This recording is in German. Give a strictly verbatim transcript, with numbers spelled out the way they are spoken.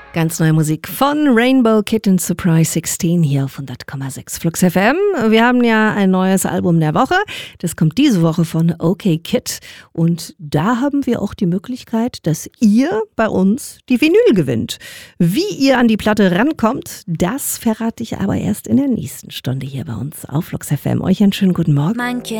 Ganz neue Musik von Rainbow Kitten Surprise sechzehn hier auf hundert Komma sechs Flux F M. Wir haben ja ein neues Album der Woche. Das kommt diese Woche von OK Kid. Und da haben wir auch die Möglichkeit, dass ihr bei uns die Vinyl gewinnt. Wie ihr an die Platte rankommt, das verrate ich aber erst in der nächsten Stunde hier bei uns auf Flux F M. Euch einen schönen guten Morgen.